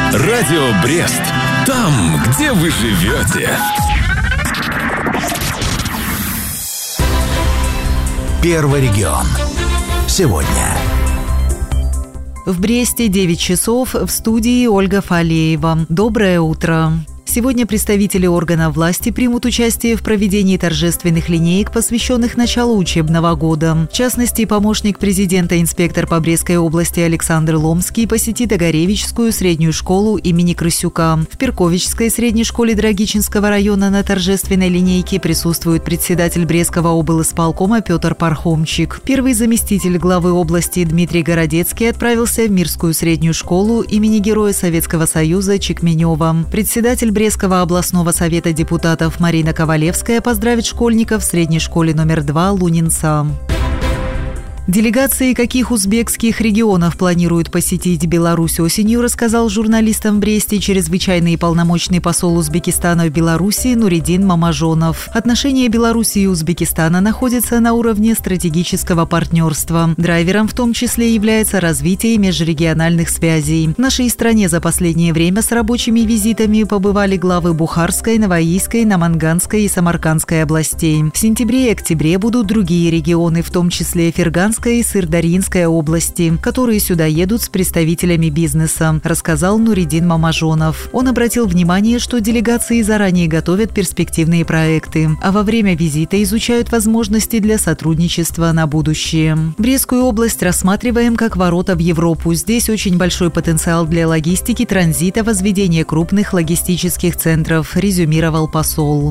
Радио Брест. Там, где вы живете. Первый регион. Сегодня. В Бресте 9 часов, в студии Ольга Фалеева. Доброе утро. Сегодня представители органов власти примут участие в проведении торжественных линеек, посвященных началу учебного года. В частности, помощник президента, инспектор по Брестской области Александр Ломский посетит Огаревичскую среднюю школу имени Крысюка. В Перковичской средней школе Драгичинского района на торжественной линейке присутствует председатель Брестского облисполкома Петр Пархомчик. Первый заместитель главы области Дмитрий Городецкий отправился в Мирскую среднюю школу имени Героя Советского Союза Чекменева. Председатель Брестского областного совета депутатов Марина Ковалевская поздравит школьников в средней школе номер 2 Лунинца. Делегации каких узбекских регионов планируют посетить Беларусь осенью, рассказал журналистам в Бресте чрезвычайный и полномочный посол Узбекистана в Беларуси Нуридин Мамажонов. Отношения Беларуси и Узбекистана находятся на уровне стратегического партнерства. Драйвером в том числе является развитие межрегиональных связей. В нашей стране за последнее время с рабочими визитами побывали главы Бухарской, Наваийской, Наманганской и Самаркандской областей. В сентябре и октябре будут другие регионы, в том числе Ферганская и Сырдарьинская области, которые сюда едут с представителями бизнеса, рассказал Нуридин Мамажонов. Он обратил внимание, что делегации заранее готовят перспективные проекты, а во время визита изучают возможности для сотрудничества на будущее. Брестскую область рассматриваем как ворота в Европу. Здесь очень большой потенциал для логистики, транзита, возведения крупных логистических центров, резюмировал посол.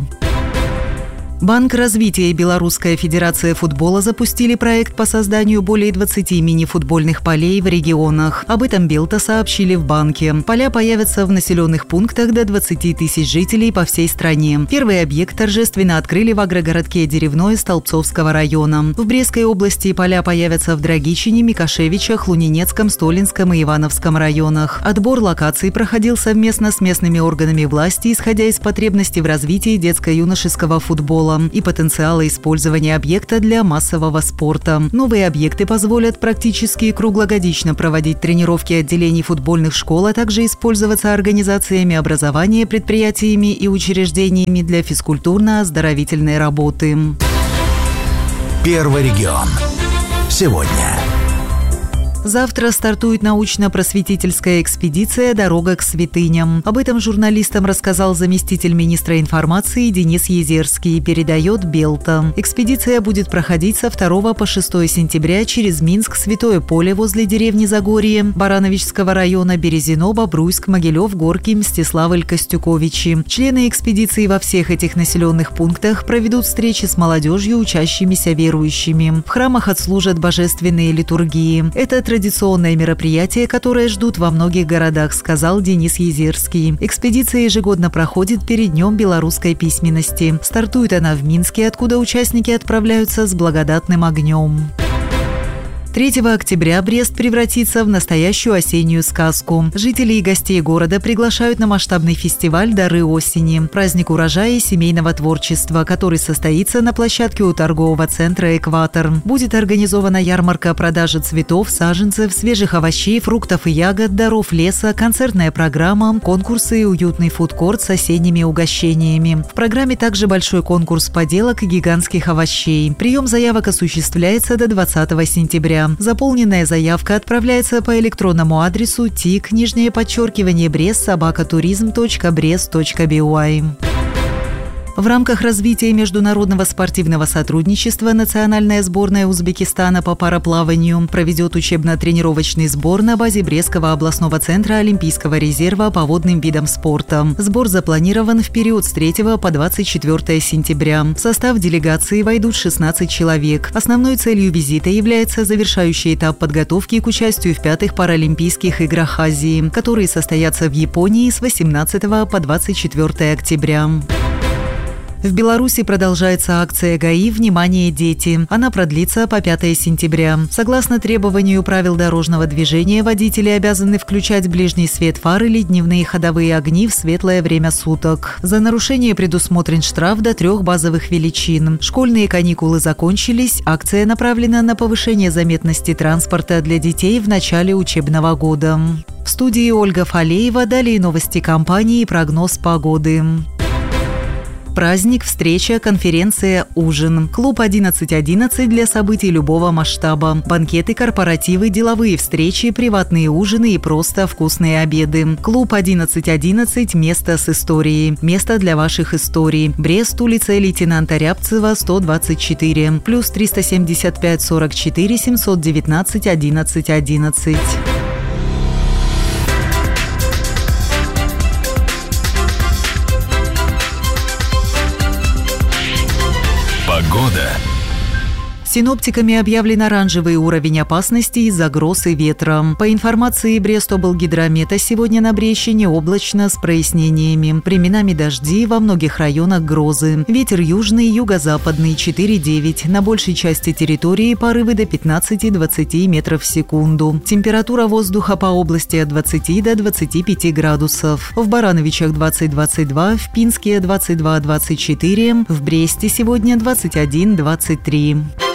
Банк развития и Белорусская федерация футбола запустили проект по созданию более 20 мини-футбольных полей в регионах. Об этом Белта сообщили в банке. Поля появятся в населенных пунктах до 20 тысяч жителей по всей стране. Первый объект торжественно открыли в агрогородке Деревное Столбцовского района. В Брестской области поля появятся в Драгичине, Микошевичах, Лунинецком, Столинском и Ивановском районах. Отбор локаций проходил совместно с местными органами власти, исходя из потребностей в развитии детско-юношеского футбола и потенциала использования объекта для массового спорта. Новые объекты позволят практически круглогодично проводить тренировки отделений футбольных школ, а также использоваться организациями образования, предприятиями и учреждениями для физкультурно-оздоровительной работы. Первый регион. Сегодня. Завтра стартует научно-просветительская экспедиция «Дорога к святыням». Об этом журналистам рассказал заместитель министра информации Денис Езерский, передает Белта. Экспедиция будет проходить со 2 по 6 сентября через Минск, Святое Поле возле деревни Загорье, Барановичского района, Березино, Бобруйск, Могилев, Горки, Мстиславль, Костюковичи. Члены экспедиции во всех этих населенных пунктах проведут встречи с молодежью, учащимися верующими. В храмах отслужат божественные литургии. Это традиционное мероприятие, которое ждут во многих городах, сказал Денис Езерский. Экспедиция ежегодно проходит перед Днем белорусской письменности. Стартует она в Минске, откуда участники отправляются с благодатным огнем. 3 октября Брест превратится в настоящую осеннюю сказку. Жители и гостей города приглашают на масштабный фестиваль «Дары осени» – праздник урожая и семейного творчества, который состоится на площадке у торгового центра «Экватор». Будет организована ярмарка продажи цветов, саженцев, свежих овощей, фруктов и ягод, даров леса, концертная программа, конкурсы и уютный фудкорт с осенними угощениями. В программе также большой конкурс поделок и гигантских овощей. Прием заявок осуществляется до 20 сентября. Заполненная заявка отправляется по электронному адресу tik_Брест@туризм.брест.by. В рамках развития международного спортивного сотрудничества национальная сборная Узбекистана по параплаванию проведет учебно-тренировочный сбор на базе Брестского областного центра Олимпийского резерва по водным видам спорта. Сбор запланирован в период с 3 по 24 сентября. В состав делегации войдут 16 человек. Основной целью визита является завершающий этап подготовки к участию в 5-х Паралимпийских играх Азии, которые состоятся в Японии с 18 по 24 октября. В Беларуси продолжается акция ГАИ «Внимание, дети». Она продлится по 5 сентября. Согласно требованию правил дорожного движения, водители обязаны включать ближний свет фар или дневные ходовые огни в светлое время суток. За нарушение предусмотрен штраф до 3 базовых величин. Школьные каникулы закончились. Акция направлена на повышение заметности транспорта для детей в начале учебного года. В студии Ольга Фалеева. Далее новости компании и прогноз погоды. Праздник, встреча, конференция, ужин. Клуб 11.11 для событий любого масштаба. Банкеты, корпоративы, деловые встречи, приватные ужины и просто вкусные обеды. Клуб 11.11 – место с историей. Место для ваших историй. Брест, улица лейтенанта Рябцева, 124. Плюс 375 44 719 11 11. Погода. Синоптиками объявлен оранжевый уровень опасности из-за гроз и ветра. По информации Брестоблгидромета, сегодня на Брещине облачно с прояснениями. Временами дожди, во многих районах грозы. Ветер южный, юго-западный 4,9. На большей части территории порывы до 15-20 метров в секунду. Температура воздуха по области от 20 до 25 градусов. В Барановичах 20-22, в Пинске 22-24, в Бресте сегодня 21-23.